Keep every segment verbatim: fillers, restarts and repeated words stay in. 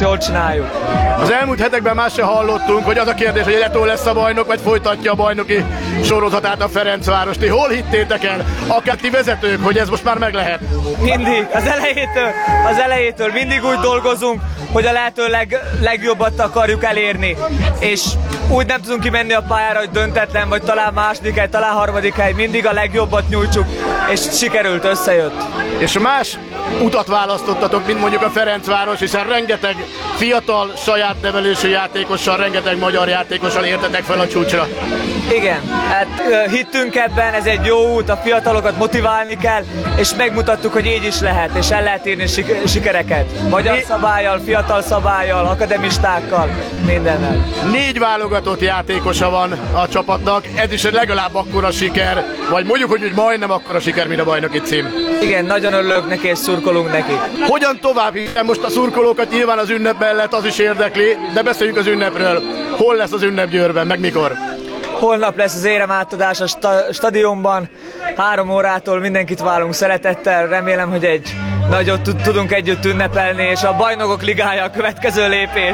jól csináljuk. Az elmúlt hetekben más se hallottunk, hogy az a kérdés, hogy Eto lesz a bajnok, vagy folytatja a bajnoki sorozatát a Ferencváros. Ti hol hittétek el, akár ti vezetők, hogy ez most már meg lehet? Mindig, az elejétől, az elejétől mindig úgy dolgozunk, hogy a lehető leg, legjobbat akarjuk elérni. És úgy nem tudunk kimenni a pályára, hogy döntetlen, vagy talán második hely, talán harmadik hely, mindig a legjobbat nyújtsuk, és sikerült, összejött. És más utat választottatok, mint mondjuk a Ferencváros, hiszen rengeteg fiatal, saját nevelésű játékossal, rengeteg magyar játékossal értetek fel a csúcsra. Igen, hát hittünk ebben, ez egy jó út, a fiatalokat motiválni kell, és megmutattuk, hogy így is lehet, és el lehet érni sikereket. Magyar szabállyal, fiatal szabállyal, akademistákkal, mindennel. Négy válogatott játékosa van a csapatnak, ez is legalább akkora siker, vagy mondjuk, hogy úgy majdnem akkora siker, mint a bajnoki cím. Igen, nagyon örülök neki, és szurkolunk neki. Hogyan tovább? Most a szurkolókat nyilván az ünnep mellett az is érdekli, de beszéljünk az ünnepről. Hol lesz az ünnep Győrben, meg mikor? Holnap lesz az éremátadás a sta- stadionban, három órától mindenkit várunk szeretettel, remélem, hogy egy nagyot tudunk együtt ünnepelni, és a Bajnokok Ligája a következő lépés.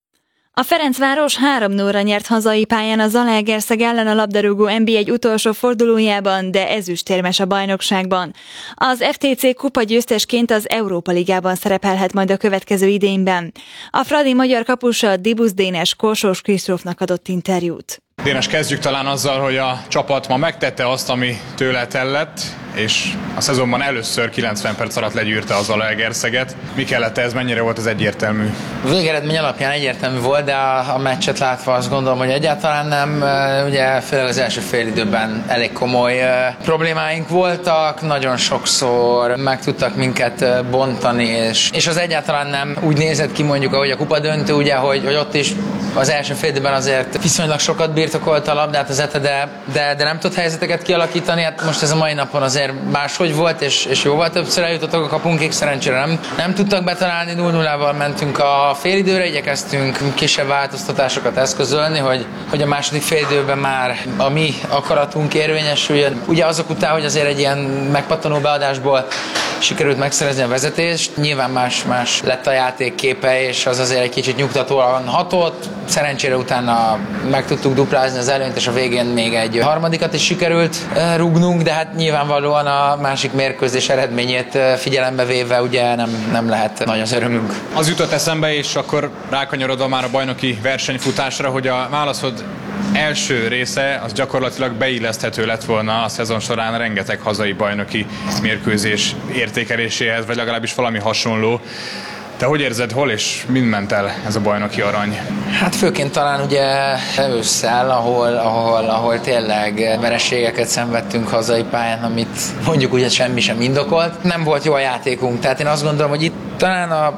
A Ferencváros három nulla nyert hazai pályán a Zalaegerszeg ellen a labdarúgó en bé egy utolsó fordulójában, de ezüstérmes a bajnokságban. Az ef té cé kupa győztesként az Európa Ligában szerepelhet majd a következő idényben. A fradi magyar kapusa Dibusz Dénes Korsós Kristófnak adott interjút. Dénes, kezdjük talán azzal, hogy a csapat ma megtette azt, ami tőle tellett, és a szezonban először kilencven perc alatt legyűrte a Zalaegerszeget. Mi kellett ez, mennyire volt ez egyértelmű? Végeredmény alapján egyértelmű volt, de a, a meccset látva azt gondolom, hogy egyáltalán nem. Ugye főleg az első fél időben elég komoly uh, problémáink voltak, nagyon sokszor meg tudtak minket bontani, és, és az egyáltalán nem úgy nézett ki mondjuk, ahogy a kupa döntő, ugye, hogy, hogy ott is az első fél időben azért viszonylag sokat birtokolta a labdát az Ete, de, de, de nem tudott helyzeteket kialakítani. Hát most ez a mai napon azért máshogy volt, és, és jóval többször eljutottak a kapunkig, szerencsére nem, nem tudtak betalálni, nulla nullával mentünk a félidőre, igyekeztünk kisebb változtatásokat eszközölni, hogy, hogy a második félidőben már a mi akaratunk érvényesüljön. Ugye azok után, hogy azért egy ilyen megpattanó beadásból sikerült megszerezni a vezetést, nyilván más-más lett a játék képe, és az azért egy kicsit nyugtatóan hatott. Szerencsére utána meg tudtuk duplázni az előnyt, és a végén még egy harmadikat is sikerült rúgnunk, de hát nyilvánvalóan a másik mérkőzés eredményét figyelembe véve ugye nem, nem lehet nagy az örömünk. Az jutott eszembe, és akkor rákanyarodva már a bajnoki versenyfutásra, hogy a válaszod első része az gyakorlatilag beilleszthető lett volna a szezon során rengeteg hazai bajnoki mérkőzés értékeléséhez, vagy legalábbis valami hasonló. Te hogy érzed, hol és mind ment el ez a bajnoki arany? Hát főként talán ugye ősszel, ahol, ahol, ahol tényleg vereségeket szenvedtünk hazai pályán, amit mondjuk ugye semmi sem indokolt. Nem volt jó a játékunk, tehát én azt gondolom, hogy itt talán a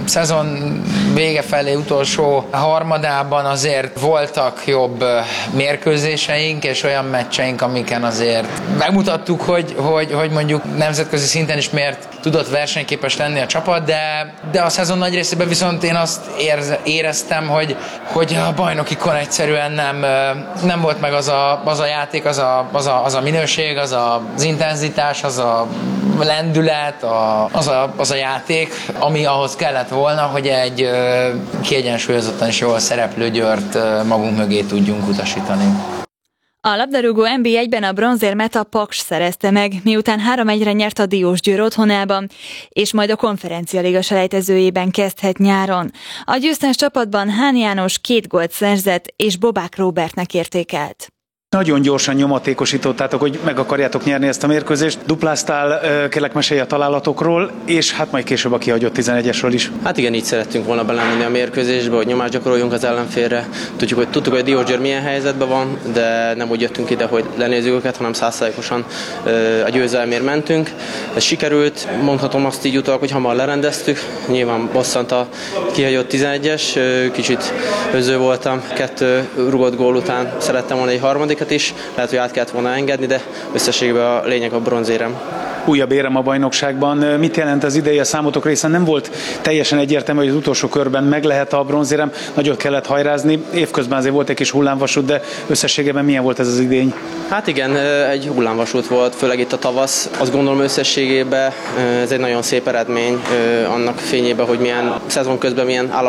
szezon vége felé utolsó harmadában azért voltak jobb mérkőzéseink, és olyan meccseink, amiken azért megmutattuk, hogy, hogy, hogy mondjuk nemzetközi szinten is miért tudott versenyképes lenni a csapat, de, de a szezon nagy részében viszont én azt érze, éreztem, hogy, hogy a bajnokikon egyszerűen nem, nem volt meg az a, az a játék, az a, az, a, az a minőség, az a, az intenzitás, az a lendület, a, az, a, az a játék, ami ahhoz kellett volna, hogy egy ö, kiegyensúlyozottan és jól szereplő Győrt ö, magunk mögé tudjunk utasítani. A labdarúgó en bé egyben a bronzérmet a Paks szerezte meg, miután három egyre nyert a Diósgyőr otthonában, és majd a konferencialiga selejtezőjében kezdhet nyáron. A győztes csapatban Hán János két gólt szerzett, és Bobák Róbertnek értékelt. Nagyon gyorsan nyomatékosítottátok, hogy meg akarjátok nyerni ezt a mérkőzést. Dupláztál, kérlek mesélj a találatokról, és hát majd később a kihagyott tizenegyesről is. Hát igen, így szerettünk volna belemenni a mérkőzésbe, hogy nyomást gyakoroljunk az ellenfélre. Tudjuk, hogy tudtuk, hogy a Diósgyőr milyen helyzetben van, de nem úgy jöttünk ide, hogy lenézzük őket, hanem százszázalékosan a győzelmért mentünk. Ez sikerült, mondhatom azt így utólag, hogy hamar lerendeztük. Nyilván bosszant a kihagyott tizenegyes, kicsit öző voltam, kettő rugott gól után szerettem volna egy harmadik is, lehet, hogy át kellett volna engedni, de összességében a lényeg a bronzérem. Újabb érem a bajnokságban. Mit jelent az ideje számotokra, hiszen nem volt teljesen egyértelmű, hogy az utolsó körben meg lehet a bronzérem, nagyot kellett hajrázni, évközben azért volt egy kis hullámvasút, de összességében milyen volt ez az idény? Hát igen, egy hullámvasút volt, főleg itt a tavasz. Azt gondolom összességében ez egy nagyon szép eredmény annak fényében, hogy milyen szezon közben milyen